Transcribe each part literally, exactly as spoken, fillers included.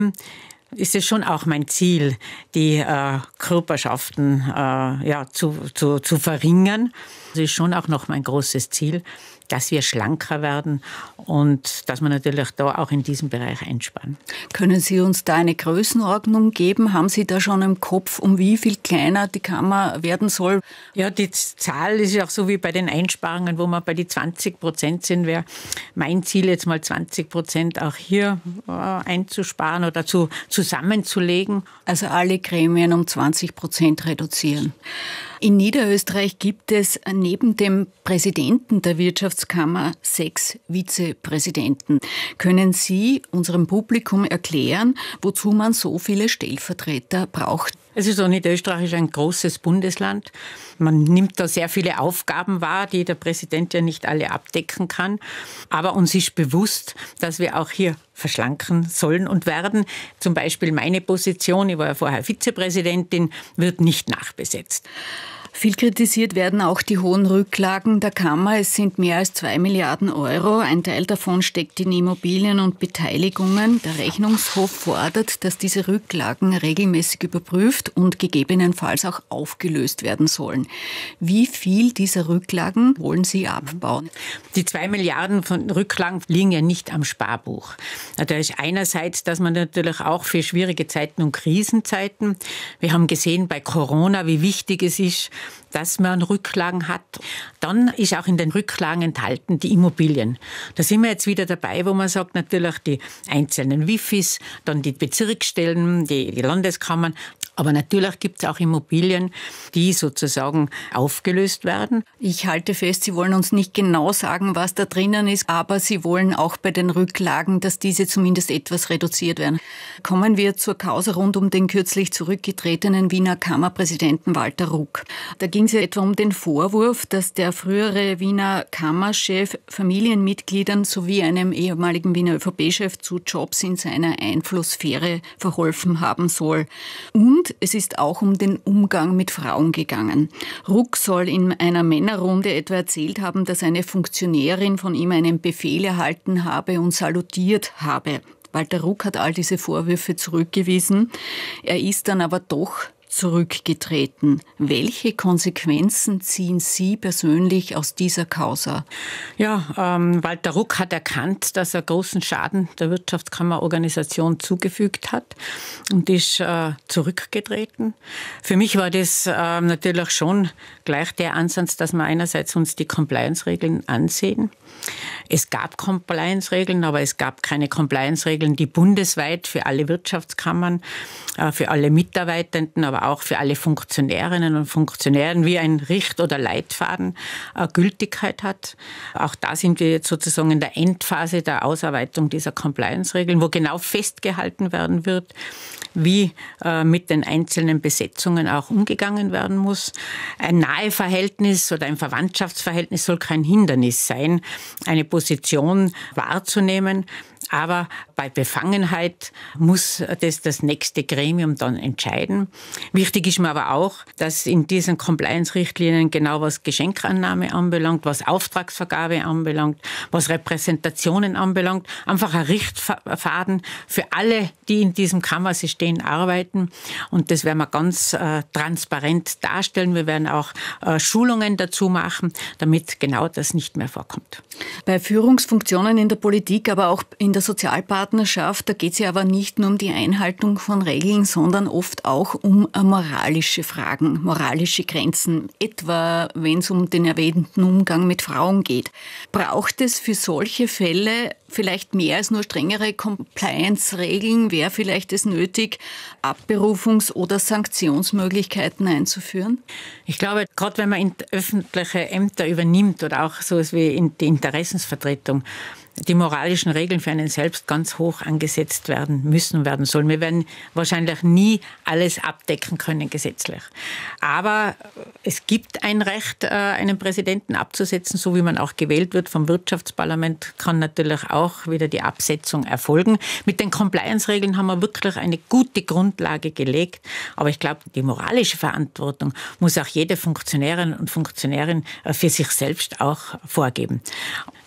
ist es schon auch mein Ziel, die äh, Körperschaften äh, ja, zu, zu, zu verringern. Das ist schon auch noch mein großes Ziel, dass wir schlanker werden und dass wir natürlich da auch in diesem Bereich einsparen. Können Sie uns da eine Größenordnung geben? Haben Sie da schon im Kopf, um wie viel kleiner die Kammer werden soll? Ja, die Zahl ist ja auch so wie bei den Einsparungen, wo wir bei die zwanzig Prozent sind. Wäre mein Ziel jetzt mal zwanzig Prozent auch hier äh, einzusparen oder zu, zusammenzulegen. Also alle Gremien um zwanzig Prozent reduzieren. In Niederösterreich gibt es neben dem Präsidenten der Wirtschaftskammer sechs Vizepräsidenten. Können Sie unserem Publikum erklären, wozu man so viele Stellvertreter braucht? Es ist so, Niederösterreich ist ein großes Bundesland. Man nimmt da sehr viele Aufgaben wahr, die der Präsident ja nicht alle abdecken kann. Aber uns ist bewusst, dass wir auch hier verschlanken sollen und werden. Zum Beispiel meine Position, ich war ja vorher Vizepräsidentin, wird nicht nachbesetzt. Viel kritisiert werden auch die hohen Rücklagen der Kammer. Es sind mehr als zwei Milliarden Euro. Ein Teil davon steckt in Immobilien und Beteiligungen. Der Rechnungshof fordert, dass diese Rücklagen regelmäßig überprüft und gegebenenfalls auch aufgelöst werden sollen. Wie viel dieser Rücklagen wollen Sie abbauen? Die zwei Milliarden von Rücklagen liegen ja nicht am Sparbuch. Da ist einerseits, dass man natürlich auch für schwierige Zeiten und Krisenzeiten, wir haben gesehen bei Corona, wie wichtig es ist, dass man Rücklagen hat. Dann ist auch in den Rücklagen enthalten die Immobilien. Da sind wir jetzt wieder dabei, wo man sagt, natürlich die einzelnen Wifis, dann die Bezirksstellen, die, die Landeskammern. Aber natürlich gibt es auch Immobilien, die sozusagen aufgelöst werden. Ich halte fest, Sie wollen uns nicht genau sagen, was da drinnen ist, aber Sie wollen auch bei den Rücklagen, dass diese zumindest etwas reduziert werden. Kommen wir zur Causa rund um den kürzlich zurückgetretenen Wiener Kammerpräsidenten Walter Ruck. Da ging es ja etwa um den Vorwurf, dass der frühere Wiener Kammerchef Familienmitgliedern sowie einem ehemaligen Wiener ÖVP-Chef zu Jobs in seiner Einflusssphäre verholfen haben soll. Und es ist auch um den Umgang mit Frauen gegangen. Ruck soll in einer Männerrunde etwa erzählt haben, dass eine Funktionärin von ihm einen Befehl erhalten habe und salutiert habe. Walter Ruck hat all diese Vorwürfe zurückgewiesen. Er ist dann aber doch zurückgetreten. Welche Konsequenzen ziehen Sie persönlich aus dieser Causa? Ja, ähm, Walter Ruck hat erkannt, dass er großen Schaden der Wirtschaftskammerorganisation zugefügt hat und ist äh, zurückgetreten. Für mich war das äh, natürlich schon gleich der Ansatz, dass wir einerseits uns die Compliance-Regeln ansehen. Es gab Compliance-Regeln, aber es gab keine Compliance-Regeln, die bundesweit für alle Wirtschaftskammern, äh, für alle Mitarbeitenden, aber auch für alle Funktionärinnen und Funktionären wie ein Richt- oder Leitfaden äh, Gültigkeit hat. Auch da sind wir jetzt sozusagen in der Endphase der Ausarbeitung dieser Compliance-Regeln, wo genau festgehalten werden wird, wie äh, mit den einzelnen Besetzungen auch umgegangen werden muss. Ein Naheverhältnis oder ein Verwandtschaftsverhältnis soll kein Hindernis sein, eine Position wahrzunehmen. Aber bei Befangenheit muss das das nächste Gremium dann entscheiden. Wichtig ist mir aber auch, dass in diesen Compliance-Richtlinien genau was Geschenkannahme anbelangt, was Auftragsvergabe anbelangt, was Repräsentationen anbelangt, einfach ein Richtfaden für alle, die in diesem Kammersystem arbeiten. Und das werden wir ganz äh, transparent darstellen. Wir werden auch äh, Schulungen dazu machen, damit genau das nicht mehr vorkommt. Bei Führungsfunktionen in der Politik, aber auch in der Sozialpartnerschaft, da geht es ja aber nicht nur um die Einhaltung von Regeln, sondern oft auch um moralische Fragen, moralische Grenzen, etwa wenn es um den erwähnten Umgang mit Frauen geht. Braucht es für solche Fälle vielleicht mehr als nur strengere Compliance-Regeln? Wäre vielleicht es nötig, Abberufungs- oder Sanktionsmöglichkeiten einzuführen? Ich glaube, gerade wenn man öffentliche Ämter übernimmt oder auch so etwas wie in die Interessensvertretung, die moralischen Regeln für einen selbst ganz hoch angesetzt werden müssen, werden sollen. Wir werden wahrscheinlich nie alles abdecken können gesetzlich. Aber es gibt ein Recht, einen Präsidenten abzusetzen, so wie man auch gewählt wird vom Wirtschaftsparlament, kann natürlich auch wieder die Absetzung erfolgen. Mit den Compliance-Regeln haben wir wirklich eine gute Grundlage gelegt. Aber ich glaube, die moralische Verantwortung muss auch jede Funktionärin und Funktionärin für sich selbst auch vorgeben.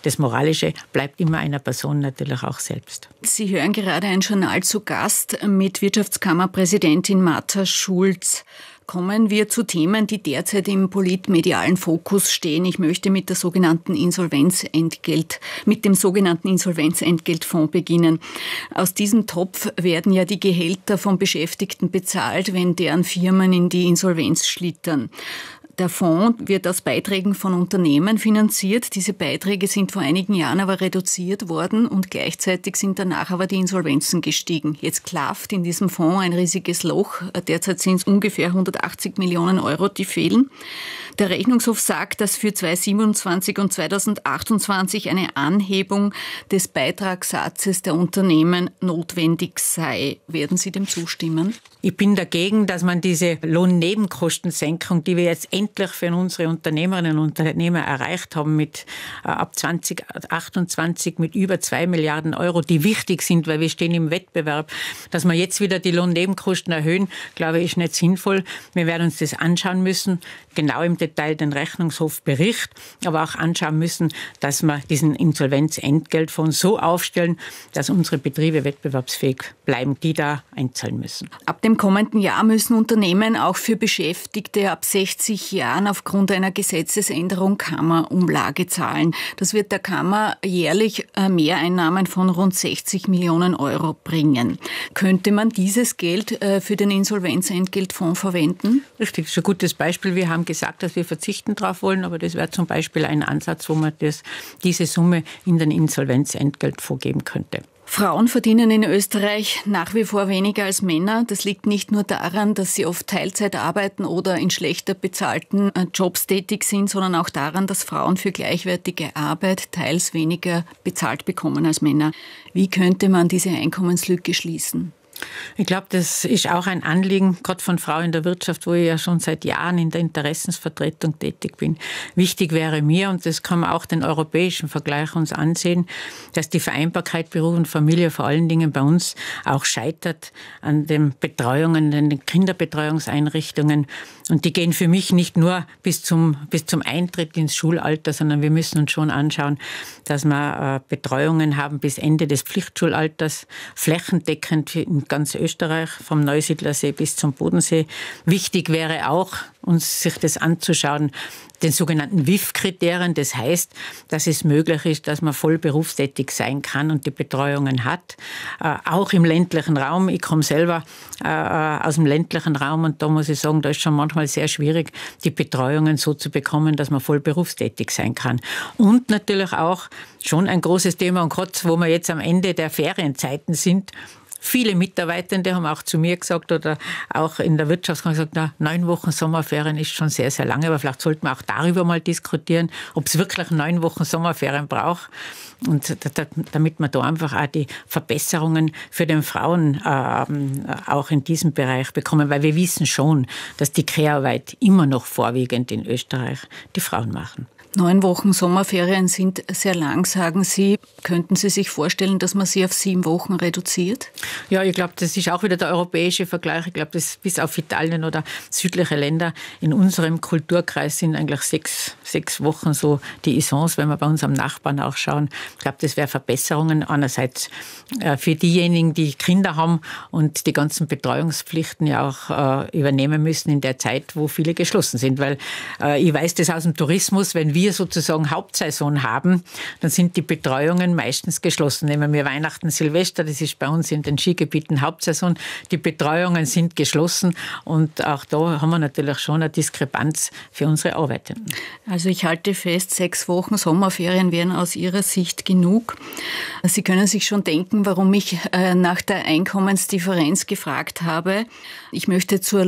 das Moralische bleibt immer einer Person natürlich auch selbst. Sie hören gerade ein Journal zu Gast mit Wirtschaftskammerpräsidentin Martha Schulz. Kommen wir zu Themen, die derzeit im politmedialen Fokus stehen. Ich möchte mit der sogenannten Insolvenzentgelt, mit dem sogenannten Insolvenzentgeltfonds beginnen. Aus diesem Topf werden ja die Gehälter von Beschäftigten bezahlt, wenn deren Firmen in die Insolvenz schlittern. Der Fonds wird aus Beiträgen von Unternehmen finanziert. Diese Beiträge sind vor einigen Jahren aber reduziert worden und gleichzeitig sind danach aber die Insolvenzen gestiegen. Jetzt klafft in diesem Fonds ein riesiges Loch. Derzeit sind es ungefähr hundertachtzig Millionen Euro, die fehlen. Der Rechnungshof sagt, dass für zweitausendsiebenundzwanzig und zweitausendachtundzwanzig eine Anhebung des Beitragssatzes der Unternehmen notwendig sei. Werden Sie dem zustimmen? Ich bin dagegen, dass man diese Lohnnebenkostensenkung, die wir jetzt endlich für unsere Unternehmerinnen und Unternehmer erreicht haben, mit äh, ab zweitausendachtundzwanzig mit über zwei Milliarden Euro, die wichtig sind, weil wir stehen im Wettbewerb, dass wir jetzt wieder die Lohnnebenkosten erhöhen, glaube ich, ist nicht sinnvoll. Wir werden uns das anschauen müssen, genau im Detail den Rechnungshofbericht, aber auch anschauen müssen, dass wir diesen Insolvenzentgeltfonds so aufstellen, dass unsere Betriebe wettbewerbsfähig bleiben, die da einzahlen müssen. Ab dem kommenden Jahr müssen Unternehmen auch für Beschäftigte ab sechzig Jahren aufgrund einer Gesetzesänderung Kammerumlage zahlen. Das wird der Kammer jährlich Mehreinnahmen von rund sechzig Millionen Euro bringen. Könnte man dieses Geld für den Insolvenzentgeltfonds verwenden? Richtig, das ist ein gutes Beispiel. Wir haben gesagt, dass wir verzichten darauf wollen, aber das wäre zum Beispiel ein Ansatz, wo man das, diese Summe in den Insolvenzentgeltfonds geben könnte. Frauen verdienen in Österreich nach wie vor weniger als Männer. Das liegt nicht nur daran, dass sie oft Teilzeit arbeiten oder in schlechter bezahlten Jobs tätig sind, sondern auch daran, dass Frauen für gleichwertige Arbeit teils weniger bezahlt bekommen als Männer. Wie könnte man diese Einkommenslücke schließen? Ich glaube, das ist auch ein Anliegen, gerade von Frauen in der Wirtschaft, wo ich ja schon seit Jahren in der Interessensvertretung tätig bin. Wichtig wäre mir, und das kann man auch den europäischen Vergleich uns ansehen, dass die Vereinbarkeit Beruf und Familie vor allen Dingen bei uns auch scheitert an den Betreuungen, an den Kinderbetreuungseinrichtungen. Und die gehen für mich nicht nur bis zum, bis zum Eintritt ins Schulalter, sondern wir müssen uns schon anschauen, dass wir Betreuungen haben bis Ende des Pflichtschulalters, flächendeckend in ganz Österreich, vom Neusiedlersee bis zum Bodensee. Wichtig wäre auch, uns sich das anzuschauen, den sogenannten W I F-Kriterien. Das heißt, dass es möglich ist, dass man voll berufstätig sein kann und die Betreuungen hat. Äh, auch im ländlichen Raum. Ich komme selber äh, aus dem ländlichen Raum und da muss ich sagen, da ist schon manchmal sehr schwierig, die Betreuungen so zu bekommen, dass man voll berufstätig sein kann. Und natürlich auch schon ein großes Thema, und gerade wo wir jetzt am Ende der Ferienzeiten sind, viele Mitarbeitende haben auch zu mir gesagt oder auch in der Wirtschaft gesagt, na, neun Wochen Sommerferien ist schon sehr, sehr lange, aber vielleicht sollten wir auch darüber mal diskutieren, ob es wirklich neun Wochen Sommerferien braucht. Und damit wir da einfach auch die Verbesserungen für den Frauen äh, auch in diesem Bereich bekommen, weil wir wissen schon, dass die Care-Arbeit immer noch vorwiegend in Österreich die Frauen machen. Neun Wochen Sommerferien sind sehr lang, sagen Sie. Könnten Sie sich vorstellen, dass man sie auf sieben Wochen reduziert? Ja, ich glaube, das ist auch wieder der europäische Vergleich. Ich glaube, dass bis auf Italien oder südliche Länder in unserem Kulturkreis sind eigentlich sechs, sechs Wochen so die Isons, wenn wir bei unserem Nachbarn auch schauen. Ich glaube, das wäre Verbesserungen einerseits für diejenigen, die Kinder haben und die ganzen Betreuungspflichten ja auch übernehmen müssen in der Zeit, wo viele geschlossen sind. Weil ich weiß das aus dem Tourismus, wenn wir sozusagen Hauptsaison haben, dann sind die Betreuungen meistens geschlossen. Nehmen wir Weihnachten, Silvester, das ist bei uns in den Skigebieten Hauptsaison. Die Betreuungen sind geschlossen und auch da haben wir natürlich schon eine Diskrepanz für unsere Arbeitenden. Also ich halte fest, sechs Wochen Sommerferien wären aus Ihrer Sicht genug. Sie können sich schon denken, warum ich nach der Einkommensdifferenz gefragt habe. Ich möchte zur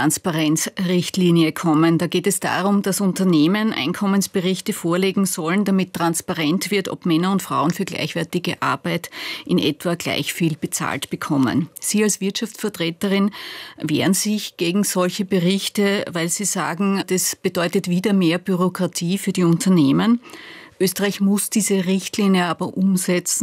Lohntransparenzrichtlinie kommen. Da geht es darum, dass Unternehmen Einkommensberichte vorlegen sollen, damit transparent wird, ob Männer und Frauen für gleichwertige Arbeit in etwa gleich viel bezahlt bekommen. Sie als Wirtschaftsvertreterin wehren sich gegen solche Berichte, weil Sie sagen, das bedeutet wieder mehr Bürokratie für die Unternehmen. Österreich muss diese Richtlinie aber umsetzen.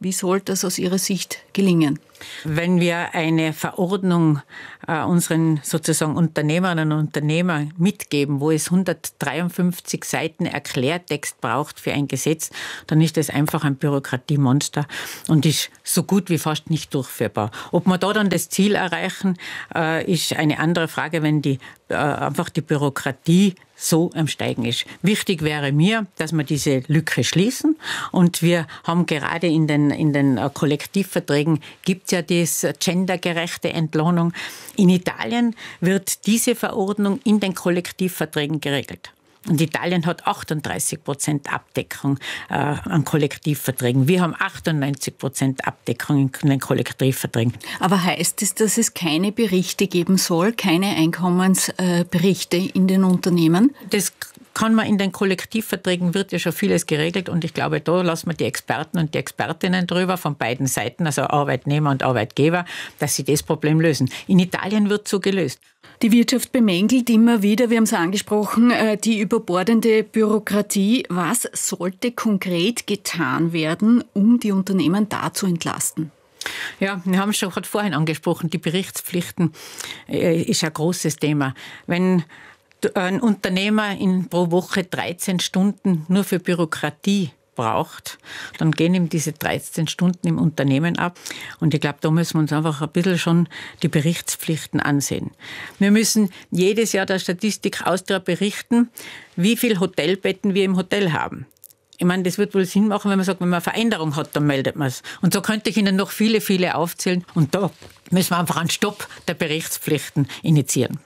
Wie soll das aus Ihrer Sicht gelingen? Wenn wir eine Verordnung äh, unseren sozusagen Unternehmerinnen und Unternehmern mitgeben, wo es hundertdreiundfünfzig Seiten Erklärtext braucht für ein Gesetz, dann ist das einfach ein Bürokratiemonster und ist so gut wie fast nicht durchführbar. Ob wir da dann das Ziel erreichen, äh, ist eine andere Frage, wenn die, äh, einfach die Bürokratie so am Steigen ist. Wichtig wäre mir, dass wir diese Lücke schließen und wir haben gerade in den, in den Kollektivverträgen gibt es ja diese gendergerechte Entlohnung. In Italien wird diese Verordnung in den Kollektivverträgen geregelt. Und Italien hat achtunddreißig Prozent Abdeckung äh, an Kollektivverträgen. Wir haben achtundneunzig Prozent Abdeckung in den Kollektivverträgen. Aber heißt es, dass es keine Berichte geben soll, keine Einkommensberichte äh, in den Unternehmen? Das kann man in den Kollektivverträgen, wird ja schon vieles geregelt und ich glaube, da lassen wir die Experten und die Expertinnen drüber von beiden Seiten, also Arbeitnehmer und Arbeitgeber, dass sie das Problem lösen. In Italien wird so gelöst. Die Wirtschaft bemängelt immer wieder, wir haben es angesprochen, die überbordende Bürokratie. Was sollte konkret getan werden, um die Unternehmen da zu entlasten? Ja, wir haben es schon gerade vorhin angesprochen, die Berichtspflichten äh, ist ein großes Thema. Wenn ein Unternehmer in pro Woche dreizehn Stunden nur für Bürokratie braucht, dann gehen ihm diese dreizehn Stunden im Unternehmen ab. Und ich glaube, da müssen wir uns einfach ein bisschen schon die Berichtspflichten ansehen. Wir müssen jedes Jahr der Statistik Austria berichten, wie viele Hotelbetten wir im Hotel haben. Ich meine, das wird wohl Sinn machen, wenn man sagt, wenn man eine Veränderung hat, dann meldet man es. Und so könnte ich Ihnen noch viele, viele aufzählen. Und da müssen wir einfach einen Stopp der Berichtspflichten initiieren.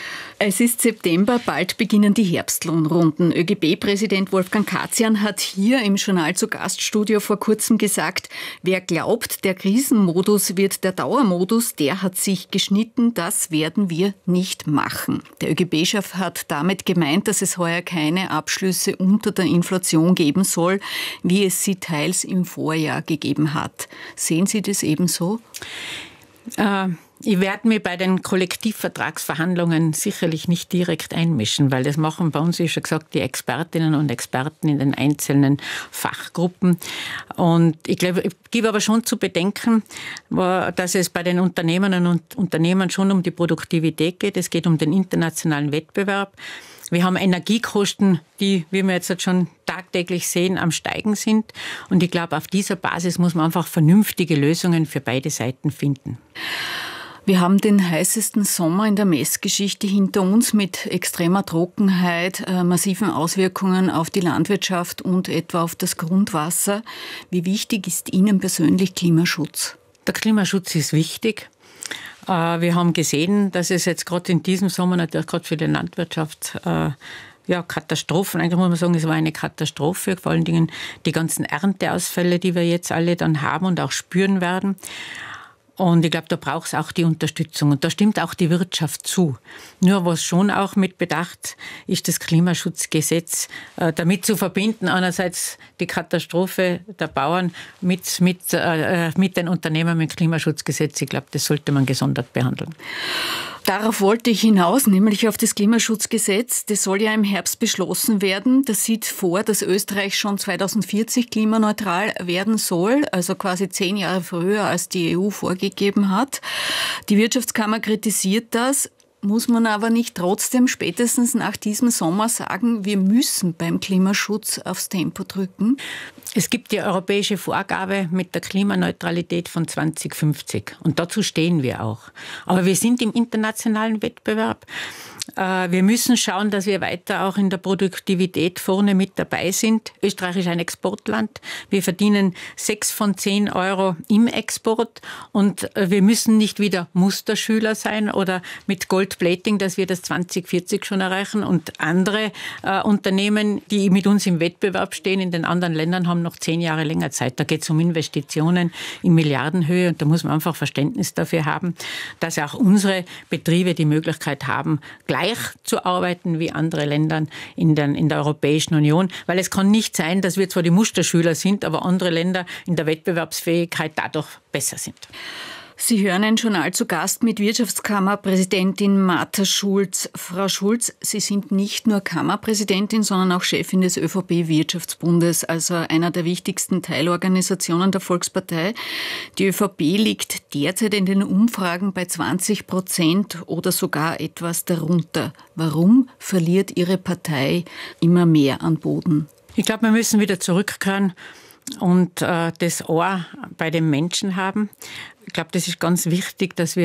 Es ist September, bald beginnen die Herbstlohnrunden. ÖGB-Präsident Wolfgang Katzian hat hier im Journal zu Gaststudio vor kurzem gesagt, wer glaubt, der Krisenmodus wird der Dauermodus, der hat sich geschnitten, das werden wir nicht machen. Der ÖGB-Chef hat damit gemeint, dass es heuer keine Abschlüsse unter der Inflation geben soll, wie es sie teils im Vorjahr gegeben hat. Sehen Sie das ebenso? Äh Ich werde mich bei den Kollektivvertragsverhandlungen sicherlich nicht direkt einmischen, weil das machen bei uns, wie schon gesagt, die Expertinnen und Experten in den einzelnen Fachgruppen. Und ich glaube, ich gebe aber schon zu bedenken, dass es bei den Unternehmerinnen und Unternehmern schon um die Produktivität geht. Es geht um den internationalen Wettbewerb. Wir haben Energiekosten, die, wie wir jetzt schon tagtäglich sehen, am Steigen sind. Und ich glaube, auf dieser Basis muss man einfach vernünftige Lösungen für beide Seiten finden. Wir haben den heißesten Sommer in der Messgeschichte hinter uns mit extremer Trockenheit, äh, massiven Auswirkungen auf die Landwirtschaft und etwa auf das Grundwasser. Wie wichtig ist Ihnen persönlich Klimaschutz? Der Klimaschutz ist wichtig. Äh, wir haben gesehen, dass es jetzt gerade in diesem Sommer natürlich gerade für die Landwirtschaft äh, ja, Katastrophen, eigentlich muss man sagen, es war eine Katastrophe, vor allen Dingen die ganzen Ernteausfälle, die wir jetzt alle dann haben und auch spüren werden. Und ich glaube, da braucht es auch die Unterstützung. Und da stimmt auch die Wirtschaft zu. Nur was schon auch mit Bedacht ist, das Klimaschutzgesetz äh, damit zu verbinden. Einerseits die Katastrophe der Bauern mit, mit, äh, mit den Unternehmern mit Klimaschutzgesetz. Ich glaube, das sollte man gesondert behandeln. Darauf wollte ich hinaus, nämlich auf das Klimaschutzgesetz. Das soll ja im Herbst beschlossen werden. Das sieht vor, dass Österreich schon zweitausendvierzig klimaneutral werden soll, also quasi zehn Jahre früher, als die E U vorgegeben hat. Die Wirtschaftskammer kritisiert das. Muss man aber nicht trotzdem spätestens nach diesem Sommer sagen, wir müssen beim Klimaschutz aufs Tempo drücken? Es gibt die europäische Vorgabe mit der Klimaneutralität von zweitausendfünfzig und dazu stehen wir auch. Aber wir sind im internationalen Wettbewerb. Wir müssen schauen, dass wir weiter auch in der Produktivität vorne mit dabei sind. Österreich ist ein Exportland. Wir verdienen sechs von zehn Euro im Export und wir müssen nicht wieder Musterschüler sein oder mit Goldplating, dass wir das zwanzig vierzig schon erreichen. Und andere äh, Unternehmen, die mit uns im Wettbewerb stehen in den anderen Ländern, haben noch zehn Jahre länger Zeit. Da geht es um Investitionen in Milliardenhöhe und da muss man einfach Verständnis dafür haben, dass auch unsere Betriebe die Möglichkeit haben, gleich zu arbeiten wie andere Länder in, den, in der Europäischen Union. Weil es kann nicht sein, dass wir zwar die Musterschüler sind, aber andere Länder in der Wettbewerbsfähigkeit dadurch besser sind. Sie hören ein Journal zu Gast mit Wirtschaftskammerpräsidentin Martha Schulz. Frau Schulz, Sie sind nicht nur Kammerpräsidentin, sondern auch Chefin des ÖVP-Wirtschaftsbundes, also einer der wichtigsten Teilorganisationen der Volkspartei. Die ÖVP liegt derzeit in den Umfragen bei zwanzig Prozent oder sogar etwas darunter. Warum verliert Ihre Partei immer mehr an Boden? Ich glaube, wir müssen wieder zurückkehren und äh, das Ohr bei den Menschen haben. Ich glaube, das ist ganz wichtig, dass wir